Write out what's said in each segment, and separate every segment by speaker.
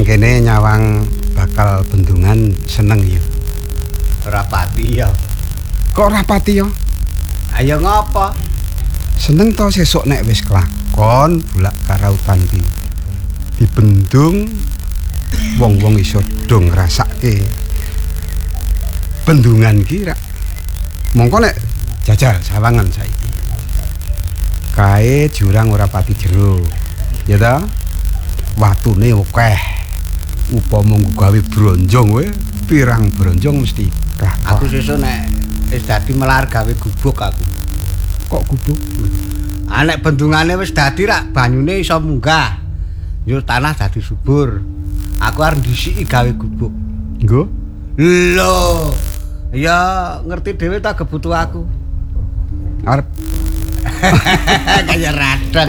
Speaker 1: nang kene nyawang bakal bendungan seneng ya.
Speaker 2: Ora pati ya.
Speaker 1: Kok ora pati ya?
Speaker 2: Ayo ngapa?
Speaker 1: Seneng to sesuk nek wis kelakon bulak karautan ki. Dibendung wong-wong iso do ngrasake bendungan ki rak. Mongko nek jajal sawangan saiki. Kae jurang ora pati jero. Ya ta? Watune akeh. Upama gawe bronjong we, pirang bronjong mesti kelakon.
Speaker 2: Aku sesuk nek wis dadi melar gawe gubuk aku.
Speaker 1: Kok gubuk?
Speaker 2: Nek bendungane wis dadi rak banyune iso munggah. Yo tanah dadi subur. Aku arep ndisiki gawe gubuk.
Speaker 1: Nggo?
Speaker 2: Lho. Ya ngerti dhewe ta kebutuh aku.
Speaker 1: Arep
Speaker 2: Kaya radang.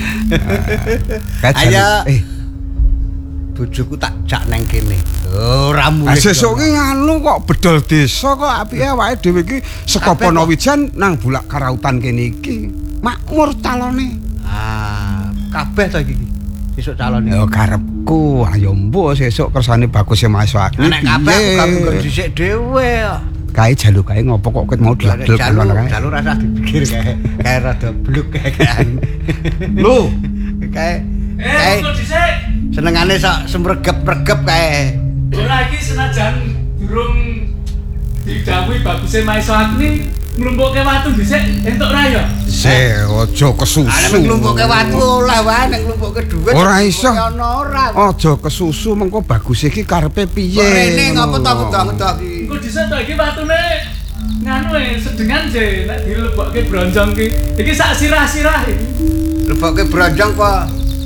Speaker 1: Ayo.
Speaker 2: Bojoku tak jak nang kene. Ora mulih.
Speaker 1: Sesuk ki anu kok bedol desa kok apike awake dhewe iki saka Ponowijan nang Bulak Karautan kene iki. Makmur calone.
Speaker 2: Kabeh to iki. Sesuk calone.
Speaker 1: Ya karepku, ayo mbok sesuk kersane bagus e mahasiswa.
Speaker 2: Nek kabeh aku gak dhisik dhewe.
Speaker 1: Kae jaluk kae ngopo kok ket mau delok-delok ngono kae.
Speaker 2: Jalur rasa dipikir kae rada bluk kae kan.
Speaker 1: Lho,
Speaker 2: kae
Speaker 3: kok dhisik.
Speaker 2: Senengane sok semregep-regep kae.
Speaker 3: Ora iki senajan durung didhawuhi baguse mahasiswa iki nglumpukke watu dhisik entuk ra ya?
Speaker 1: aja kesusu.
Speaker 2: Nek nglumpukke watu oleh wae nek nglumpukke dhuwit.
Speaker 1: Ora iso.
Speaker 2: Ono ora.
Speaker 1: Aja kesusu mengko bagus iki karepe piye.
Speaker 2: Rene ngapa to ngedok iki?
Speaker 3: Engko dhisik to iki watune nganu sedengan je nek dilebokke bronjong iki. Iki sak sirah-sirah iki.
Speaker 2: Lebokke bronjong kok.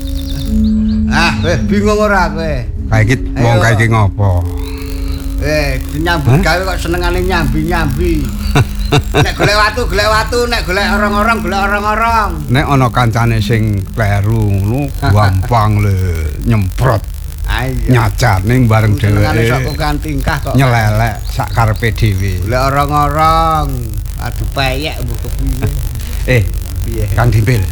Speaker 2: Bingung ora kowe?
Speaker 1: Kae iki wong kae iki ngopo?
Speaker 2: Nyambut gawe kok senengane nyambi-nyambi. Nek golek watu, nek golek orang-orang.
Speaker 1: Nek ana kancane sing kleru ngono gampang le nyemprot. Nyacar ning bareng dhewe.
Speaker 2: Senengane sok kan tingkah kok.
Speaker 1: Nyelelek sak karepe dhewe.
Speaker 2: Golek orang-orang. Aduh peyek mbok kepiye.
Speaker 1: Piye? Kang Dimpil.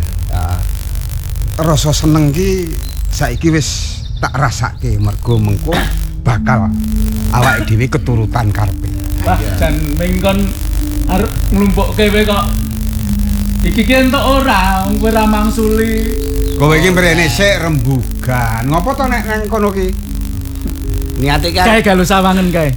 Speaker 1: Rasa seneng ki saiki wis tak rasake mergo mengko bakal awake dhewe keturutan karepe.
Speaker 3: Wah, jan mengkon arep nglumpukke kowe kok. Iki ki entuk ora, wong kowe ra mangsuli.
Speaker 1: Kowe iki mrene sik rembugan. Ngopo to nek nang kono ki?
Speaker 2: Niate kan
Speaker 3: Kae galu sawangen kae.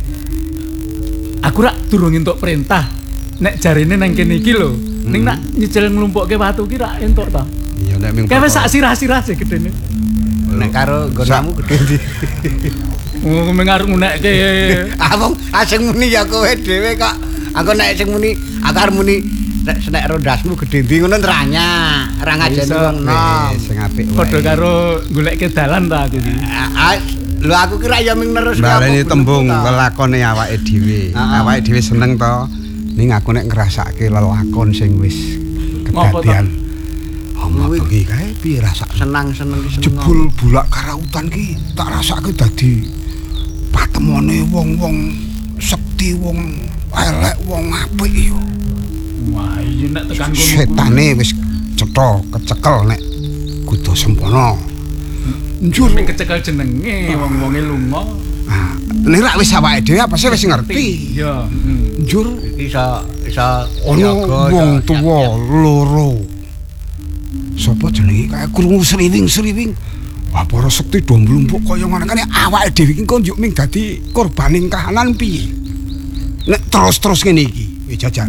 Speaker 3: Aku rak durung entuk perintah. Nek jarine nang kene iki lho, ning nak nyicil nglumpukke watu ki rak entuk to.
Speaker 1: Iya nek ming.
Speaker 3: Kae wis sak sirah-sirah sih gedene.
Speaker 2: nek karo nggonmu gedhe ndi.
Speaker 3: Wong mengarep ngunekke.
Speaker 2: Wong sing muni ya kowe dhewe kok. Aku nek sing muni, aku arep muni nek rondasmu gedhe ndi ngono nranya. Ra ngajeni wong nom.
Speaker 1: Sing apik wae.
Speaker 3: Padha karo goleke dalan ta aku iki.
Speaker 2: Lho aku kira ya ming terus
Speaker 1: baleni tembung lelakone awake dhewe. Awake dhewe seneng to. Ning aku nek ngrasake lelakon sing wis kedadian. Omong iki kae piye rasane?
Speaker 2: Senang-seneng iki seneng.
Speaker 1: Jebul Bulak Karautan ki tak rasake dadi patemone wong-wong sekti, wong elek, wong apik yo.
Speaker 3: Wah, iya nek tekan kono.
Speaker 1: Setane wis cetha kecekel nek kudu sempana. Njur
Speaker 3: ming kecekel jenenge wong-wonge lunga.
Speaker 1: Nek rak wis awake dhewe apa sih wis ngerti.
Speaker 3: Iya,
Speaker 1: Njur
Speaker 2: iso
Speaker 1: ana wong tuwa loro. Sopo jenenge kaya krungu sriwing-sriwing. Wah, para sekti do mlumpuk kaya ngono kan awake dhewe iki kok njuk ming dadi korbaning kahanan piye? Nek terus-terus ngene iki, jajal.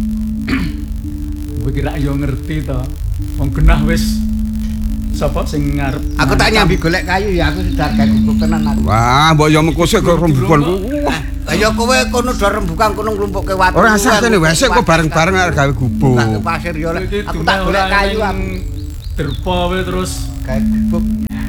Speaker 3: Kowe kira yo ngerti to. Wong genah wis sapa sing ngarep.
Speaker 2: Aku tak nyambi golek kayu ya aku sudah gawe gubuk tenan aku.
Speaker 1: Wah, mbok yo mengko sik kok rembugan ku.
Speaker 2: Ya kowe kono do rembukan kono nglumpukke watu.
Speaker 1: Ora usah kene wae sik kok bareng-bareng arep gawe gubuk.
Speaker 2: Tak pasir yo aku tak golek kayu aku.
Speaker 3: Derpa wae terus
Speaker 2: gawe gubuk.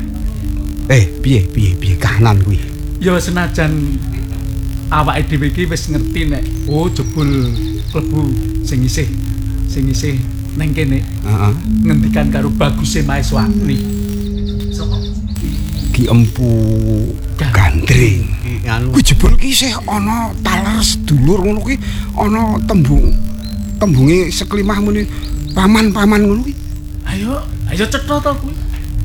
Speaker 1: Piye kahanan kuwi?
Speaker 3: Ya senajan awake dhewe iki wis ngerti nek jebul klebu sing isih nang kene.
Speaker 1: Heeh.
Speaker 3: Ngendikan karo baguse Maeswati. Sapa?
Speaker 1: Ki Empu Gandring. Kuwi jebul ki isih ana taler sedulur ngono kuwi, ana tembunge seklimah muni paman-paman ngono kuwi.
Speaker 3: Ayo cetha to kuwi.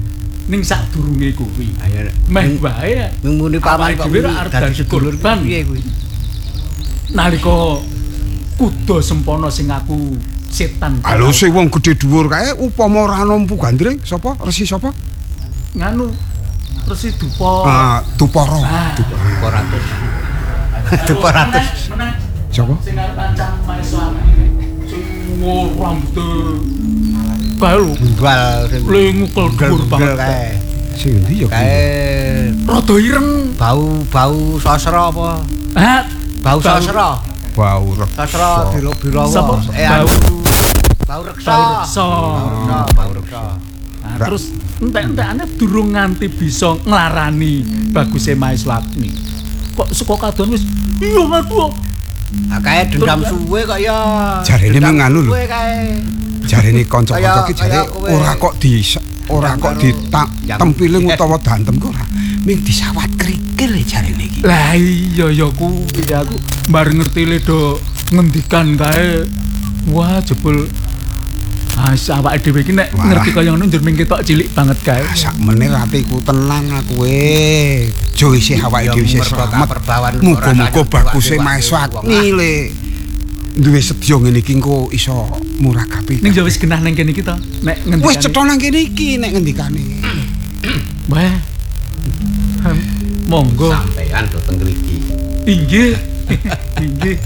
Speaker 3: ning sadurunge kuwi.
Speaker 2: Ayo
Speaker 3: Meh wae.
Speaker 2: muni paman kok
Speaker 3: dhewe ra arep dadi korban
Speaker 2: piye kuwi.
Speaker 3: Nalika kuda sempana sing aku setan.
Speaker 1: Halo sing wong gedhe dhuwur kae upama ora ana Empu Gandring sapa? Resi sapa?
Speaker 3: Nganu Resi Dupa.
Speaker 1: Ah, Dupara.
Speaker 2: Dupa ratus.
Speaker 1: Sapa?
Speaker 3: Sing arep ancam Maeswara. Sing rambut kae lho.
Speaker 2: Gundal sing
Speaker 3: Le ngukel dhuwur banget
Speaker 2: kae.
Speaker 1: Sing endi ya?
Speaker 2: Kae
Speaker 3: Rada ireng.
Speaker 2: bau sasra apa?
Speaker 3: Ah,
Speaker 2: Bau sasra.
Speaker 1: Bau
Speaker 2: Sasra biro-biro.
Speaker 3: Sapa?
Speaker 2: Bau reksa. Bau reksa.
Speaker 3: Nah, terus entek-entekane durung nganti bisa nglarani baguse Maeswatmi. Kok saka kadon wis iya ngaku.
Speaker 2: Ah kae dendam suwe kok ya.
Speaker 1: Jarene
Speaker 2: Dendam
Speaker 1: nganu lho.
Speaker 2: suwe kae.
Speaker 1: Jarene kanca-kanca ki jare
Speaker 2: Kaya kowe.
Speaker 1: ora kok ditempiling utawa dantem kok ora. Ming disawat krikil jarene iki.
Speaker 3: Lah iya ya kuwi aku bareng ngerti le do ngendikan kae. Wah jebul awake dhewe iki nek
Speaker 1: Wah.
Speaker 3: ngerti kaya ngono njur ming ketok cilik banget kae.
Speaker 1: Sakmene atiku tenang aku Jo isih awake dhewe isih slamet. Muga-muga baguse Maeswatmi le. Duwe sedya ngene iki engko iso murakabi.
Speaker 3: Ning ya wis genah nang kene iki to. Nek ngendikane.
Speaker 1: Wis cetha nang kene iki nek ngendikane.
Speaker 3: Wah. Monggo.
Speaker 4: Sampean dateng mriki.
Speaker 3: Inggih. Inggih.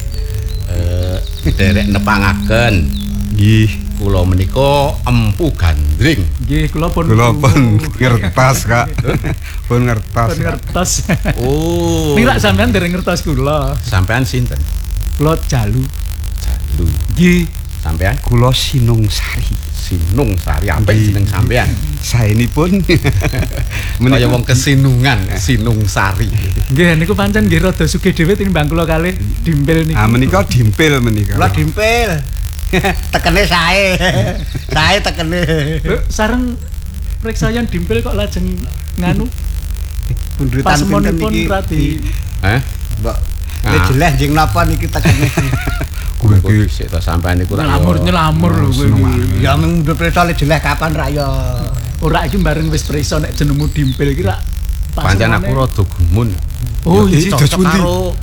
Speaker 4: Derek nepangaken.
Speaker 1: Nggih,
Speaker 4: Kula menika Empu Gandring.
Speaker 3: Nggih, kula pun
Speaker 1: ngertas, Kak. Pun ngertas.
Speaker 3: pun ngertos.
Speaker 4: Oh.
Speaker 3: Ning rak sampean dereng ngertos kula.
Speaker 4: Sampean sinten?
Speaker 3: Kula Jalu.
Speaker 4: Jalu.
Speaker 3: Nggih.
Speaker 4: Sampean
Speaker 1: Kula Sinung Sari.
Speaker 4: Sinung Sari apik jeneng sampean.
Speaker 1: Saenipun
Speaker 4: Kaya wong kesinungan, Sinung Sari.
Speaker 3: Nggih niku pancen nggih rada sugih dhewe tinimbang kula kalih dimpil niku.
Speaker 1: Ah menika dimpil menika.
Speaker 2: Kula dimpil. Tekene sae. Sae tekene.
Speaker 3: Lho, sareng preksayan dimpil kok lajeng nganu
Speaker 2: Bundutan pinten
Speaker 3: pasemonipun
Speaker 2: iki.
Speaker 3: radi.
Speaker 4: Heh?
Speaker 2: Mbok jelas jeng napa niki tekene.
Speaker 1: Kuwi
Speaker 4: Kok sik to sampean niku ra
Speaker 3: Nyelamur lho kowe iki.
Speaker 2: Ya mung mundur preso le jelas kapan ra ya.
Speaker 3: Ora iki bareng wis prisa nek jenengmu dimpil iki rak
Speaker 4: pancen aku rada gumun.
Speaker 3: Oh
Speaker 1: Ya,
Speaker 3: iya.
Speaker 1: dos pundi?
Speaker 4: Karo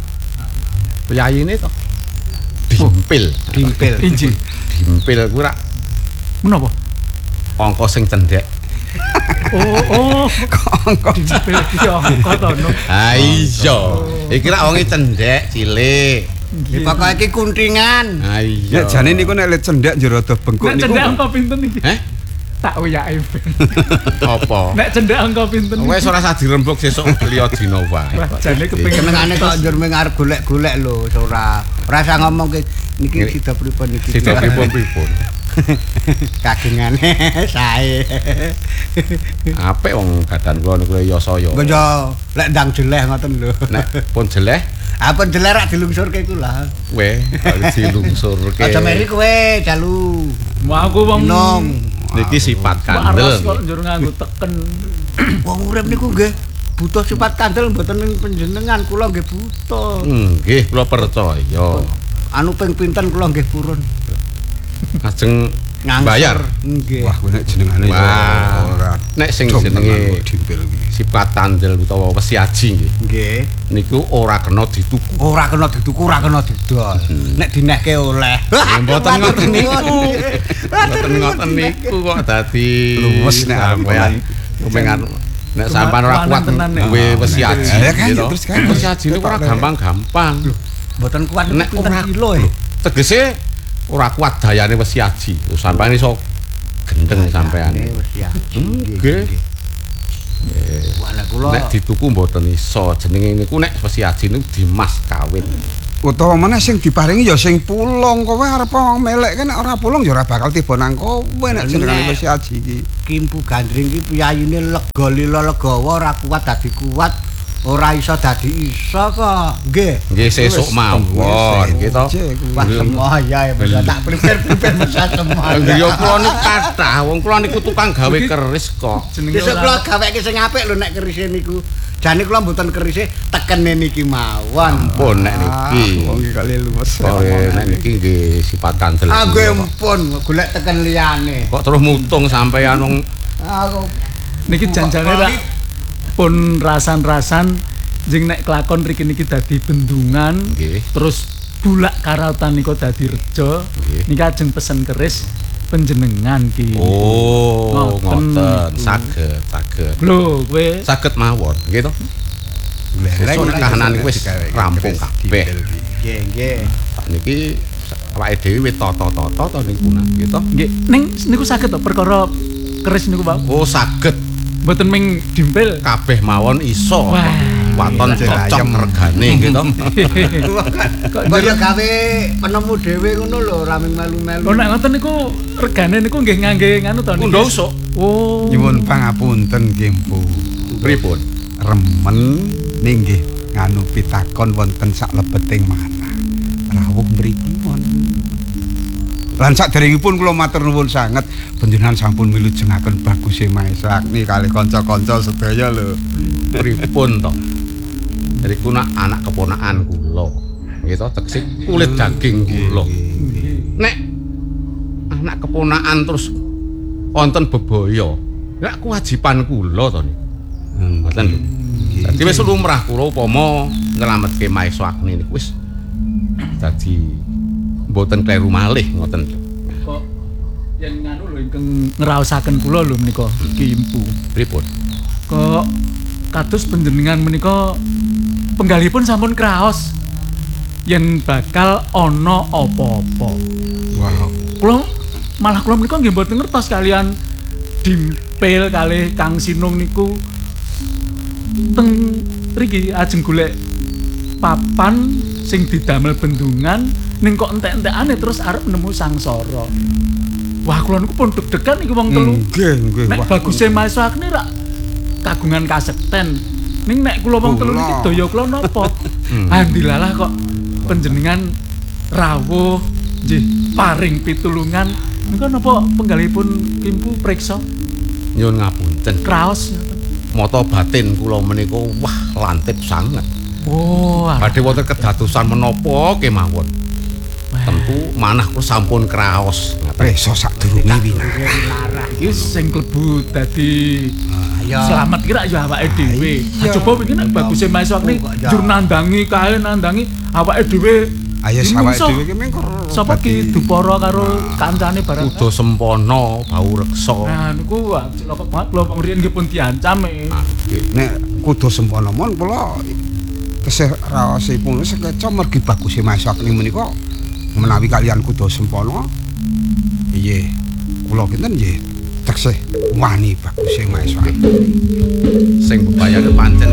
Speaker 4: piyayine to. Dimpil.
Speaker 2: Dimpil.
Speaker 3: Inji.
Speaker 4: Dimpil kuwi rak
Speaker 3: Menapa?
Speaker 4: angka sing cendhek.
Speaker 3: Oh. Dimpil iki angka to no.
Speaker 4: Ha iya. Iki rak wonge cendhek cilik.
Speaker 2: Iki pokoke iki kuntingan.
Speaker 4: Ha iya.
Speaker 1: Ya jane niku nek cendhek njero rada bengkok
Speaker 3: Nek
Speaker 1: niku.
Speaker 3: cendhek angka pinten iki?
Speaker 4: Heh?
Speaker 3: Tak uyake ben.
Speaker 4: Apa?
Speaker 3: Nek cendhek angka pinten?
Speaker 4: Wes ora usah dirembuk sesuk liya dina wae.
Speaker 3: Wah, jane kepengin
Speaker 2: Senengane kok njur mung arep golek-golek lho, ora. Ora usah ngomong ke niki sida pripun iki.
Speaker 4: Sida pripun-pripun.
Speaker 2: Kagengane sae.
Speaker 4: Apik wong gadan kula niku ya saya.
Speaker 2: Engko yo lek ndang jeleh ngoten lho.
Speaker 4: Nek pun jeleh
Speaker 2: Apa jeleh rak dilungsurke iku lah.
Speaker 4: we dilungsurke.
Speaker 2: Aja meri kowe, Jalu.
Speaker 3: Mau aku wong
Speaker 2: Nong.
Speaker 4: Niki sifat
Speaker 3: Waras kok
Speaker 4: kandel.
Speaker 3: njur nganggo teken.
Speaker 2: Wong urip niku nggih butuh sifat kandel mboten ning panjenengan kula nggih butuh.
Speaker 4: Nggih, kula percaya.
Speaker 2: Anu ping pinten kula nggih purun.
Speaker 4: Ajeng
Speaker 2: Ngangsur.
Speaker 4: bayar.
Speaker 2: Nggih.
Speaker 1: Wah, kuwi nek jenengane ya
Speaker 4: Wah.
Speaker 1: ora.
Speaker 4: Nek sing
Speaker 1: Dom
Speaker 4: jenenge
Speaker 1: tenan kok dimpil iki.
Speaker 4: sifat kandel utawa wesiaji nggih.
Speaker 2: Nggih.
Speaker 4: Niku ora kena dituku.
Speaker 2: Ora kena dituku, ora kena didol. Nek dinehke oleh.
Speaker 4: Mboten ngoten niku. Mboten ngoten niku kok dadi
Speaker 1: Luwes nek
Speaker 4: sampean kepengen nek sampean ora kuat
Speaker 3: tenan nek.
Speaker 4: duwe wesiaji.
Speaker 1: Ya kan,
Speaker 4: gitu.
Speaker 1: terus kan.
Speaker 4: Wesiaji niku ora gampang-gampang.
Speaker 2: Mboten kuat
Speaker 4: Nek
Speaker 2: pinten
Speaker 4: ora
Speaker 2: kilo
Speaker 4: lho, tegese ora kuat dayane wesiaji. Lho sampean iso gendeng sampean. Nggih.
Speaker 2: Wah, nek kula
Speaker 4: Nek dituku mboten iso. Jenenge niku nek wesiaji niku dimas kawin.
Speaker 1: Utawa meneh sing diparingi ya sing pulung, kowe arep melek kan nek ora pulung ya ora bakal tiba nang kowe nek jenenge wis aji iki.
Speaker 2: Kimpu Gandring iki piyayine lega lila legawa ora kuat dadi kuat, ora iso dadi iso kok. Nggih.
Speaker 4: Nggih sesuk mawon nggih to.
Speaker 2: Wah semoya ya bisa tak prepare masa semoya.
Speaker 4: Nggih kula niku kathah, wong kula niku tukang gawe keris kok.
Speaker 3: Jenenge
Speaker 2: Besok kula gaweke sing apik lho nek kerise niku. Jane kula mboten kerise tekene niki mawon.
Speaker 4: Ampun nek niki.
Speaker 1: Wong iki kali luwes.
Speaker 4: Ore nek niki nggih sifat kandel.
Speaker 2: Aku ampun golek teken liyane.
Speaker 4: Kok terus mutung sampean wong
Speaker 2: Aku
Speaker 3: Niki janjane rak pun rasan-rasan jeng nek kelakon mriki niki dadi bendungan.
Speaker 4: Nggih.
Speaker 3: Terus bulak karautan niku dadi reja. Niki ajeng pesen keris panjenengan ki.
Speaker 4: Oh, ngoten. Saged.
Speaker 3: Lho, kowe
Speaker 4: Saged mawon, nggih to? Sesuk nek kahanan iku wis rampung kabeh.
Speaker 2: Nggih.
Speaker 4: Niki awake dhewe wis tata-tata to niku nggih to?
Speaker 3: nggih ning niku saged to perkara keris niku Pak.
Speaker 4: Oh, saged.
Speaker 3: Mboten ming dimpil.
Speaker 4: Kabeh mawon iso.
Speaker 3: Wah.
Speaker 4: Waton cocok regane nggih to.
Speaker 2: Kaya gawe penemu dhewe ngono lho, ora melu-melu.
Speaker 3: Lho nek ngoten niku regane niku nggih ngangge nganu to niku.
Speaker 4: Ndak usuk.
Speaker 3: Oh.
Speaker 1: Nyuwun pangapunten nggih Mpu.
Speaker 4: Pripun?
Speaker 1: Remen ning nggih nganu pitakon wonten saklebeting manah. Rawuh mriki wonten. Lan saderengipun kula matur nuwun sanget panjenengan sampun milujengaken Baguse Maesa Agni kalih kanca-kanca sedaya lho.
Speaker 4: Pripun to? Jadi ku nak anak keponakan kula. Nggih to teksik kulit daging kula. Nek anak keponakan terus wonten bebaya, nek kewajiban kula to niku. Mboten lho. Dadi wis lumrah kula upama nyelametke Maesa Agni niku wis dadi mboten kleru malih ngoten lho.
Speaker 3: Kok yen nganu lho ingkang ngraosaken kula lho menika Ki Empu.
Speaker 4: Pripun?
Speaker 3: Kok kados panjenengan menika penggalipun sampun kraos yen bakal ana apa-apa.
Speaker 1: Wow.
Speaker 3: Kula malah kula menika nggih mboten ngertos kalian dimpil kalih Kang Sinung niku teng mriki ajeng golek papan sing didamel bendungan ning kok entek-entekane terus arep nemu sangsara. Wah, kula niku pun deg-degan iki wong telu.
Speaker 1: Nggih.
Speaker 3: Nek Baguse Maesa Agni rak kagungan kasekten. Ning nek kula wong telu iki daya kula napa? Andilalah kok panjenengan rawuh nggih paring pitulungan. Niku napa penggalipun Kimpu priksa
Speaker 4: Nyuwun ngapunten.
Speaker 3: kraos.
Speaker 4: Mata batin kula menika wah lantip sanget.
Speaker 3: Oh,
Speaker 4: Badhe wonten kedatusan menapa kemawon. Tentu manah kula sampun kraos.
Speaker 1: Presa sadurunge winarah.
Speaker 3: iki sing klebu dadi
Speaker 2: Ayo.
Speaker 3: selamat ki rak ya awake dhewe. Coba wingi nek Baguse Maesa Agni jur nandangi kae nandangi awake dhewe.
Speaker 1: Ayo sawake dhewe ki mengko.
Speaker 3: Sapa ki Dupara karo kancane bareng.
Speaker 4: Kuda Sempono bau reksa.
Speaker 3: Nah niku cilaka banget kula riyen nggih pun diancam.
Speaker 1: Nek kudu sempono mon kula tesih raosipun sekeca mergi Baguse Maesa Agni menika menawi kalian kudu sempono. Iye, kula kinten nggih teksih wani Baguse Maesa Agni.
Speaker 4: Sing bebayane pancen